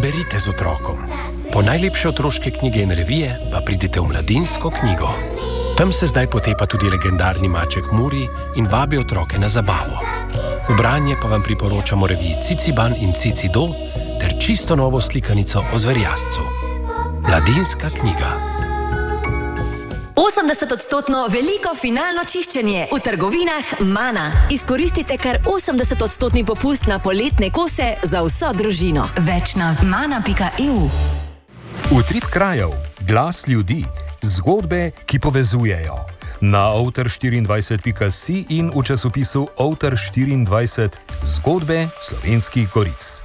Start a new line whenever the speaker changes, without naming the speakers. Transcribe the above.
Berite z otrokom. Po najlepše otroške knjige in revije pa pridite v Mladinsko knjigo. Tam se zdaj potepa tudi legendarni maček Muri in vabi otroke na zabavo. V branje pa vam priporočamo reviji Ciciban in Cicido ter čisto novo slikanico o zverjascu. Mladinska knjiga.
80% veliko finalno čiščenje v trgovinah Mana. Izkoristite kar 80% popust na poletne kose za vso družino. Več na mana.eu.
Utrip krajev, glas ljudi, zgodbe, ki povezujejo. Na outer24.si in v časopisu Outer24 zgodbe slovenskih goric.